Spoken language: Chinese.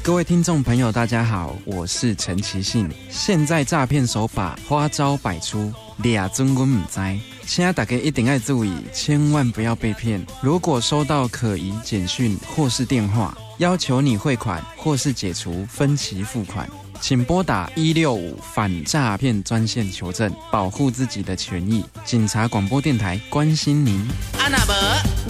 各位听众朋友，大家好，我是陈其信。现在诈骗手法花招百出，俩尊我唔知。现在大家一定要注意，千万不要被骗。如果收到可疑简讯或是电话，要求你汇款或是解除分期付款，请拨打165反诈骗专线求证，保护自己的权益。警察广播电台关心您。 啊那无